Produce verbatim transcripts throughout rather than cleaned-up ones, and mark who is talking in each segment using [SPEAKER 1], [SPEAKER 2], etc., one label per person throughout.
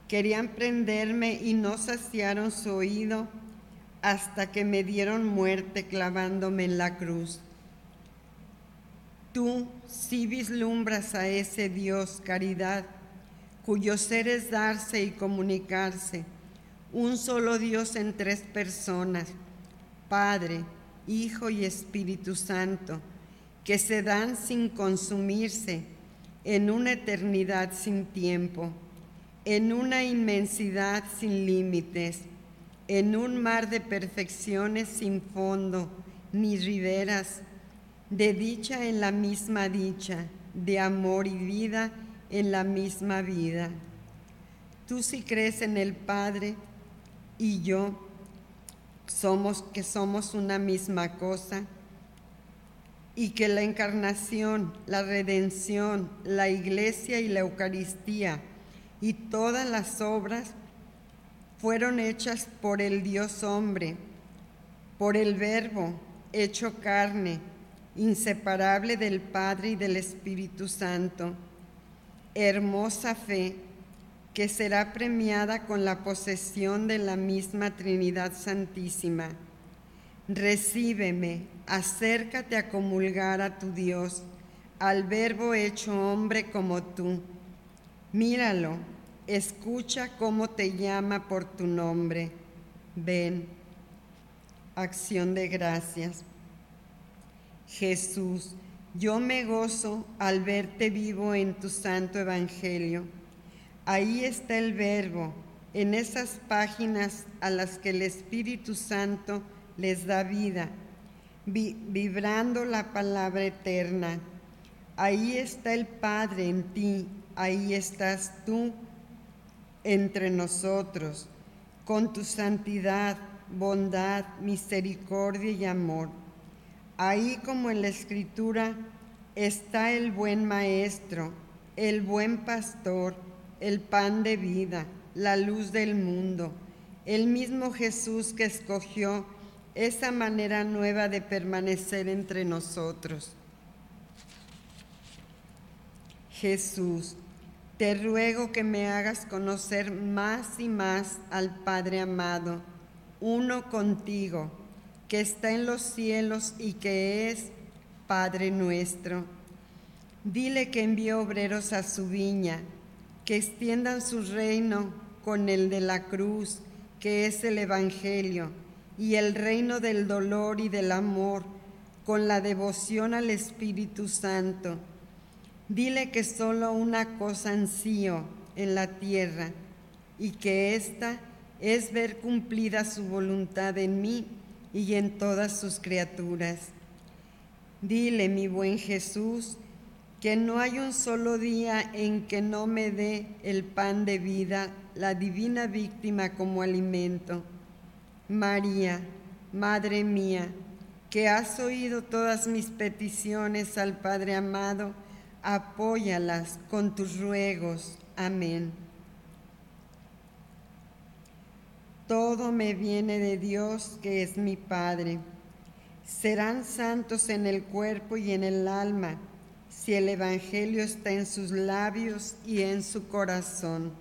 [SPEAKER 1] Querían prenderme y no saciaron su oído hasta que me dieron muerte clavándome en la cruz. Tú sí vislumbras a ese Dios, caridad, cuyo ser es darse y comunicarse, un solo Dios en tres personas, Padre, Hijo y Espíritu Santo, que se dan sin consumirse, en una eternidad sin tiempo, en una inmensidad sin límites, en un mar de perfecciones sin fondo ni riberas, de dicha en la misma dicha, de amor y vida en la misma vida. Tú sí crees en el Padre y yo somos que somos una misma cosa, y que la encarnación, la redención, la Iglesia y la Eucaristía y todas las obras fueron hechas por el Dios hombre, por el Verbo hecho carne, inseparable del Padre y del Espíritu Santo. Hermosa fe que será premiada con la posesión de la misma Trinidad Santísima. Recíbeme, acércate a comulgar a tu Dios, al Verbo hecho hombre como tú. Míralo, escucha cómo te llama por tu nombre. Ven. Acción de gracias. Jesús, yo me gozo al verte vivo en tu santo evangelio. Ahí está el Verbo, en esas páginas a las que el Espíritu Santo les da vida, vi- vibrando la palabra eterna. Ahí está el Padre en ti, ahí estás tú entre nosotros, con tu santidad, bondad, misericordia y amor. Ahí, como en la Escritura, está el buen Maestro, el buen Pastor, el pan de vida, la luz del mundo, el mismo Jesús que escogió esa manera nueva de permanecer entre nosotros. Jesús, te ruego que me hagas conocer más y más al Padre amado, uno contigo, que está en los cielos y que es Padre nuestro. Dile que envíe obreros a su viña, que extiendan su reino con el de la cruz, que es el Evangelio, y el reino del dolor y del amor, con la devoción al Espíritu Santo. Dile que solo una cosa ansío en la tierra, y que ésta es ver cumplida su voluntad en mí y en todas sus criaturas. Dile, mi buen Jesús, que no hay un solo día en que no me dé el pan de vida, la divina víctima como alimento. María, Madre mía, que has oído todas mis peticiones al Padre amado, apóyalas con tus ruegos. Amén. Todo me viene de Dios, que es mi Padre. Serán santos en el cuerpo y en el alma, si el Evangelio está en sus labios y en su corazón.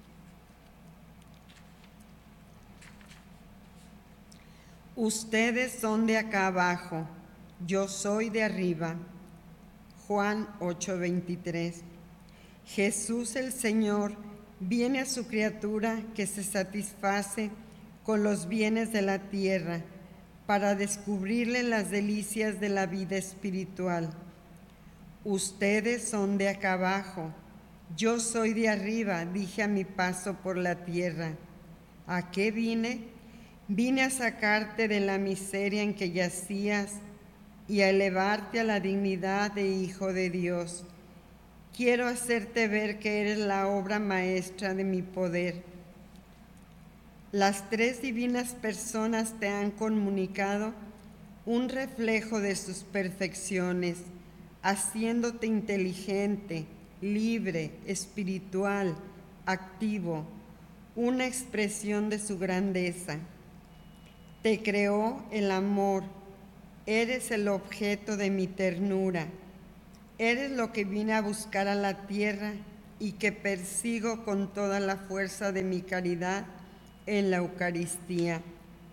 [SPEAKER 1] Ustedes son de acá abajo, yo soy de arriba. Juan ocho veintitrés. Jesús el Señor viene a su criatura que se satisface con los bienes de la tierra para descubrirle las delicias de la vida espiritual. Ustedes son de acá abajo, yo soy de arriba, dije a mi paso por la tierra. ¿A qué vine? Vine a sacarte de la miseria en que yacías y a elevarte a la dignidad de Hijo de Dios. Quiero hacerte ver que eres la obra maestra de mi poder. Las tres divinas personas te han comunicado un reflejo de sus perfecciones, haciéndote inteligente, libre, espiritual, activo, una expresión de su grandeza. Te creó el amor, eres el objeto de mi ternura, eres lo que vine a buscar a la tierra y que persigo con toda la fuerza de mi caridad en la Eucaristía.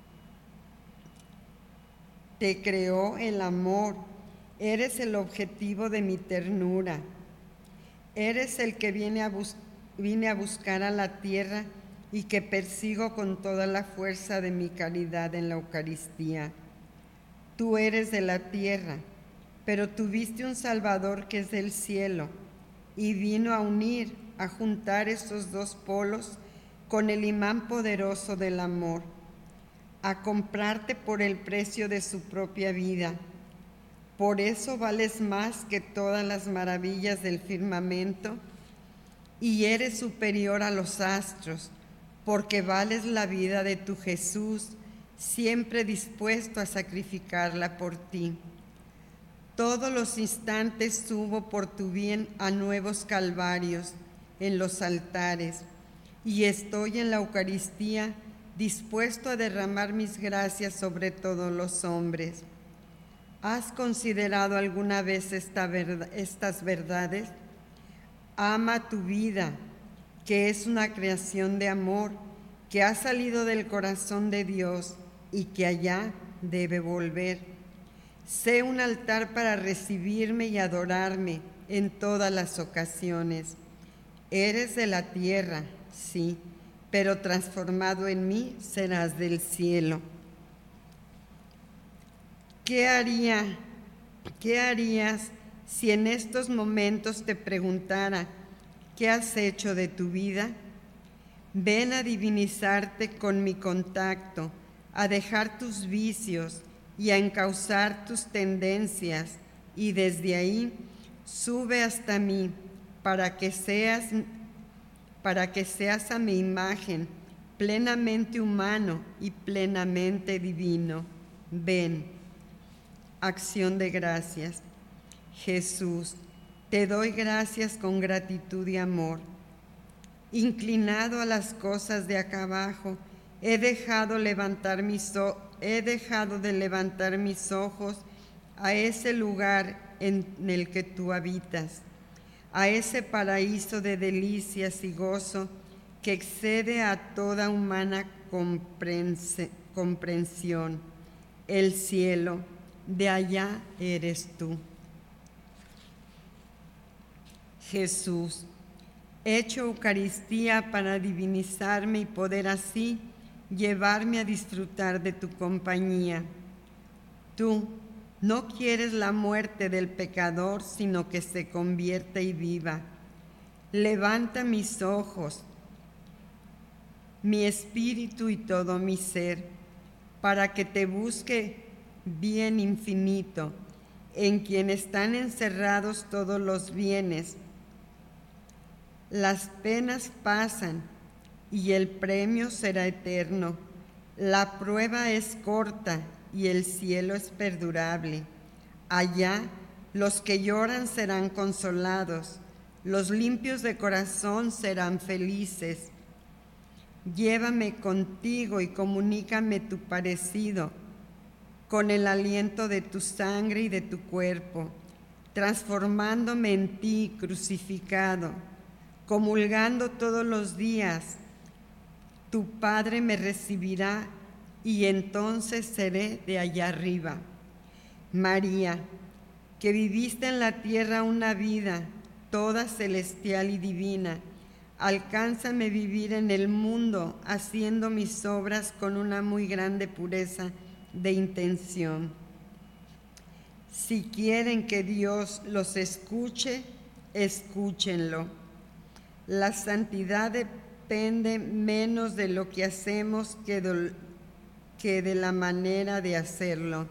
[SPEAKER 1] Te creó el amor, eres el objetivo de mi ternura. Eres el que viene a, bus- vine a buscar a la tierra y que persigo con toda la fuerza de mi caridad en la Eucaristía. Tú eres de la tierra, pero tuviste un Salvador que es del cielo y vino a unir, a juntar estos dos polos con el imán poderoso del amor, a comprarte por el precio de su propia vida. Por eso vales más que todas las maravillas del firmamento y eres superior a los astros, porque vales la vida de tu Jesús, siempre dispuesto a sacrificarla por ti. Todos los instantes subo por tu bien a nuevos calvarios en los altares, y estoy en la Eucaristía dispuesto a derramar mis gracias sobre todos los hombres. ¿Has considerado alguna vez esta verdad, estas verdades? Ama tu vida, que es una creación de amor, que ha salido del corazón de Dios y que allá debe volver. Sé un altar para recibirme y adorarme en todas las ocasiones. Eres de la tierra, sí, pero transformado en mí serás del cielo. ¿Qué haría, qué harías si en estos momentos te preguntara, ¿qué has hecho de tu vida? Ven a divinizarte con mi contacto, a dejar tus vicios y a encauzar tus tendencias, y desde ahí sube hasta mí para que seas, para que seas a mi imagen, plenamente humano y plenamente divino. Ven. Acción de gracias. Jesús, te doy gracias con gratitud y amor. Inclinado a las cosas de acá abajo, he dejado, levantar mis, he dejado de levantar mis ojos a ese lugar en el que tú habitas, a ese paraíso de delicias y gozo que excede a toda humana comprensión, el cielo. De allá eres tú. Jesús, hecho Eucaristía para divinizarme y poder así llevarme a disfrutar de tu compañía. Tú no quieres la muerte del pecador, sino que se convierta y viva. Levanta mis ojos, mi espíritu y todo mi ser, para que te busque bien infinito, en quien están encerrados todos los bienes. Las penas pasan y el premio será eterno. La prueba es corta y el cielo es perdurable. Allá los que lloran serán consolados, los limpios de corazón serán felices. Llévame contigo y comunícame tu parecido con el aliento de tu sangre y de tu cuerpo, transformándome en ti crucificado, comulgando todos los días. Tu Padre me recibirá y entonces seré de allá arriba. María, que viviste en la tierra una vida toda celestial y divina, alcánzame vivir en el mundo haciendo mis obras con una muy grande pureza de intención. Si quieren que Dios los escuche, escúchenlo. La santidad depende menos de lo que hacemos que de, que de la manera de hacerlo.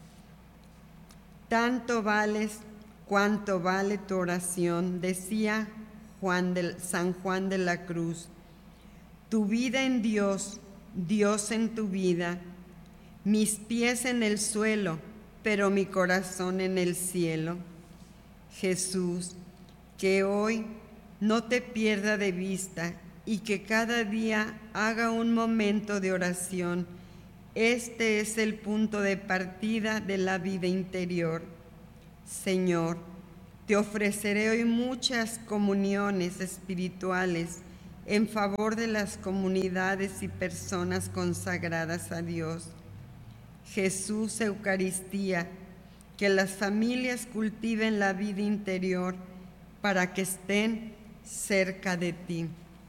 [SPEAKER 1] Tanto vales cuanto vale tu oración, decía Juan de, San Juan de la Cruz. Tu vida en Dios, Dios en tu vida, mis pies en el suelo, pero mi corazón en el cielo. Jesús, que hoy no te pierda de vista y que cada día haga un momento de oración. Este es el punto de partida de la vida interior. Señor, Te ofreceré hoy muchas comuniones espirituales en favor de las comunidades y personas consagradas a Dios. Jesús, Eucaristía, que las familias cultiven la vida interior para que estén cerca de ti.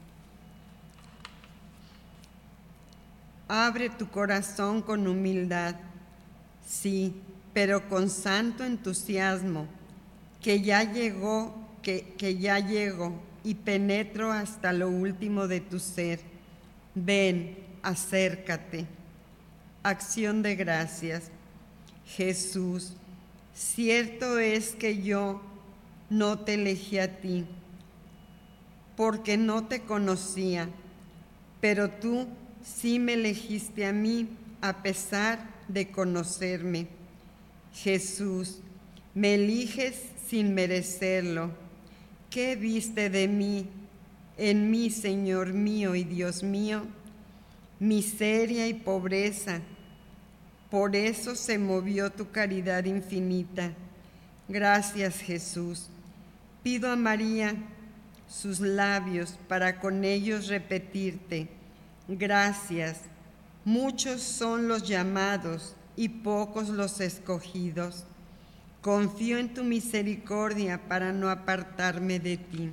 [SPEAKER 1] Abre tu corazón con humildad, sí, pero con santo entusiasmo, que ya llegó, que, que ya llego y penetro hasta lo último de tu ser. Ven, acércate. Acción de gracias. Jesús, cierto es que yo no te elegí a ti, porque no te conocía, pero tú sí me elegiste a mí a pesar de conocerme. Jesús, me eliges sin merecerlo. ¿Qué viste de mí, en mí, Señor mío y Dios mío? Miseria y pobreza. Por eso se movió tu caridad infinita. Gracias, Jesús. Pido a María sus labios para con ellos repetirte: gracias. Muchos son los llamados y pocos los escogidos. Confío en tu misericordia para no apartarme de ti.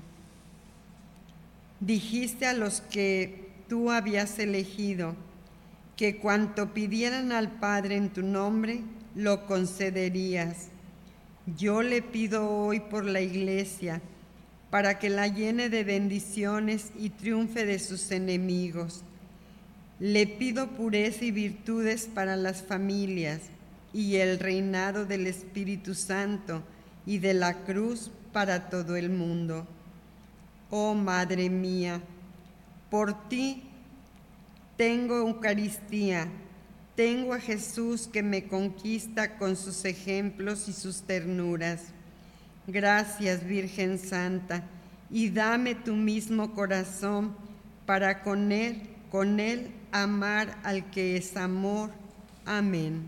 [SPEAKER 1] Dijiste a los que tú habías elegido que cuanto pidieran al Padre en tu nombre, lo concederías. Yo le pido hoy por la Iglesia, para que la llene de bendiciones y triunfe de sus enemigos. Le pido pureza y virtudes para las familias y el reinado del Espíritu Santo y de la cruz para todo el mundo. Oh Madre mía, por ti tengo Eucaristía, tengo a Jesús que me conquista con sus ejemplos y sus ternuras. Gracias, Virgen Santa, y dame tu mismo corazón para con él, con él amar al que es amor. Amén.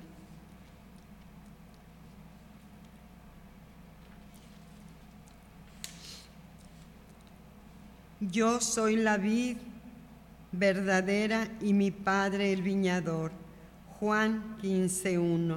[SPEAKER 1] Yo soy la vid verdadera y mi Padre el viñador. Juan quince uno.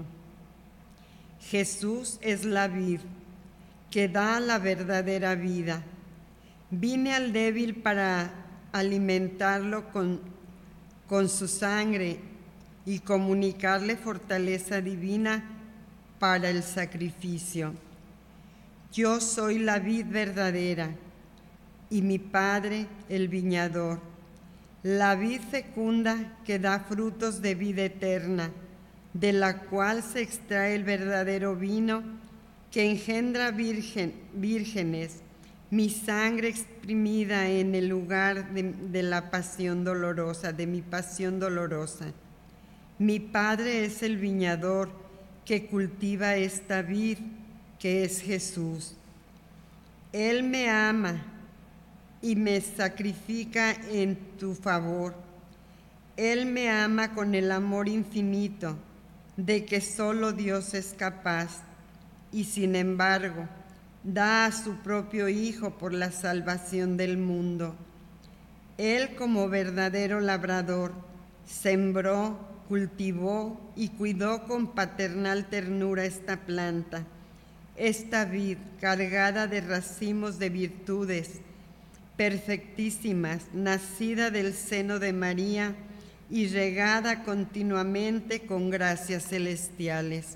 [SPEAKER 1] Jesús es la vid que da la verdadera vida. Vine al débil para alimentarlo con, con su sangre y comunicarle fortaleza divina para el sacrificio. Yo soy la vid verdadera y mi Padre el viñador, la vid fecunda que da frutos de vida eterna, de la cual se extrae el verdadero vino que engendra virgen, vírgenes, mi sangre exprimida en el lugar de, de la pasión dolorosa, de mi pasión dolorosa. Mi Padre es el viñador que cultiva esta vid, que es Jesús. Él me ama y me sacrifica en tu favor. Él me ama con el amor infinito de que solo Dios es capaz, y sin embargo da a su propio Hijo por la salvación del mundo. Él, como verdadero labrador, sembró, cultivó y cuidó con paternal ternura esta planta, esta vid cargada de racimos de virtudes perfectísimas, nacida del seno de María y regada continuamente con gracias celestiales.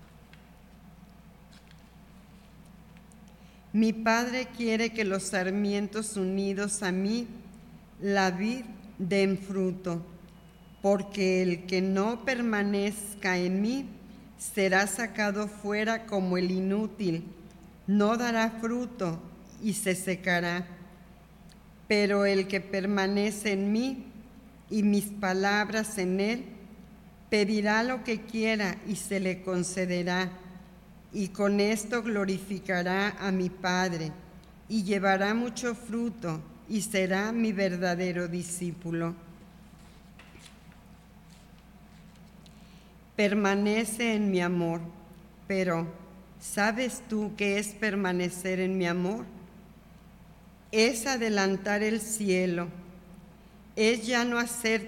[SPEAKER 1] Mi Padre quiere que los sarmientos unidos a mí, la vid, den fruto, porque el que no permanezca en mí será sacado fuera como el inútil, no dará fruto y se secará. Pero el que permanece en mí y mis palabras en él, pedirá lo que quiera y se le concederá, y con esto glorificará a mi Padre, y llevará mucho fruto, y será mi verdadero discípulo. Permanece en mi amor, pero ¿Sabes tú qué es permanecer en mi amor? Es adelantar el cielo, es ya no hacer